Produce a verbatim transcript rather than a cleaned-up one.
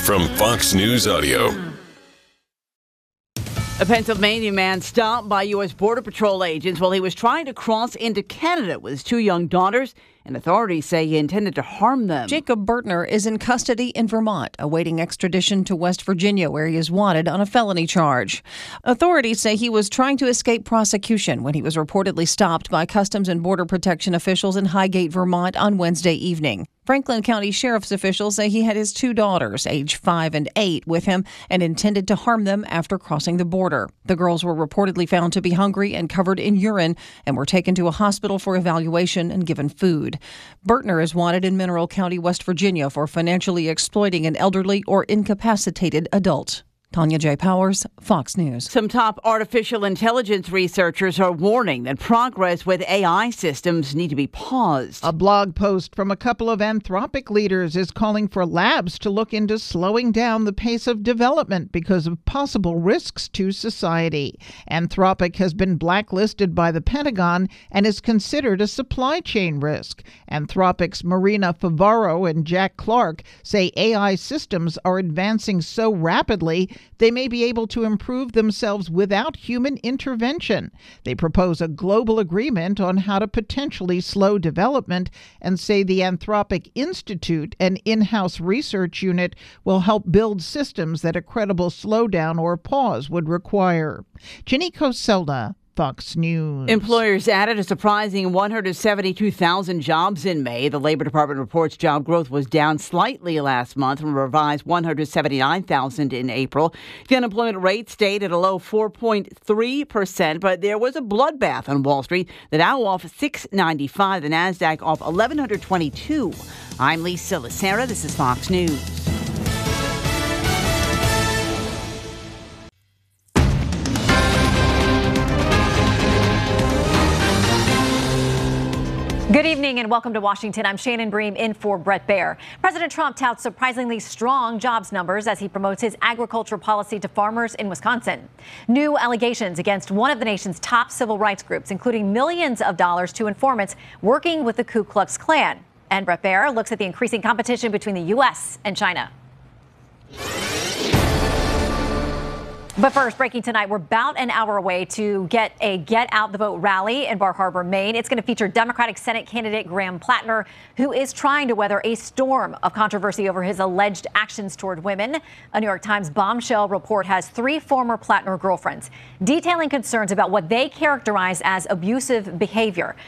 from Fox News Audio. A Pennsylvania man stopped by U S Border Patrol agents while he was trying to cross into Canada with his two young daughters, and authorities say he intended to harm them. Jacob Bertner is in custody in Vermont, awaiting extradition to West Virginia, where he is wanted on a felony charge. Authorities say he was trying to escape prosecution when he was reportedly stopped by Customs and Border Protection officials in Highgate, Vermont on Wednesday evening. Franklin County Sheriff's officials say he had his two daughters, age five and eight, with him and intended to harm them after crossing the border. The girls were reportedly found to be hungry and covered in urine and were taken to a hospital for evaluation and given food. Bertner is wanted in Mineral County, West Virginia, for financially exploiting an elderly or incapacitated adult. Tanya J. Powers, Fox News. Some top artificial intelligence researchers are warning that progress with A I systems need to be paused. A blog post from a couple of Anthropic leaders is calling for labs to look into slowing down the pace of development because of possible risks to society. Anthropic has been blacklisted by the Pentagon and is considered a supply chain risk. Anthropic's Marina Favaro and Jack Clark say A I systems are advancing so rapidly they may be able to improve themselves without human intervention. They propose a global agreement on how to potentially slow development and say the Anthropic Institute, an in-house research unit, will help build systems that a credible slowdown or pause would require. Ginny Coselda, Fox News. Employers added a surprising one hundred seventy-two thousand jobs in May. The Labor Department reports job growth was down slightly last month from a revised one hundred seventy-nine thousand in April. The unemployment rate stayed at a low four point three percent, but there was a bloodbath on Wall Street. The Dow off six ninety-five, the Nasdaq off eleven twenty-two. I'm Lisa Lacera. This is Fox News. Good evening and welcome to Washington. I'm Shannon Bream in for Bret Baier. President Trump touts surprisingly strong jobs numbers as he promotes his agriculture policy to farmers in Wisconsin. New allegations against one of the nation's top civil rights groups, including millions of dollars to informants working with the Ku Klux Klan. And Bret Baier looks at the increasing competition between the U S and China. But first, breaking tonight, we're about an hour away to get a Get Out the Vote rally in Bar Harbor, Maine. It's going to feature Democratic Senate candidate Graham Plattner, who is trying to weather a storm of controversy over his alleged actions toward women. A New York Times bombshell report has three former Plattner girlfriends detailing concerns about what they characterize as abusive behavior.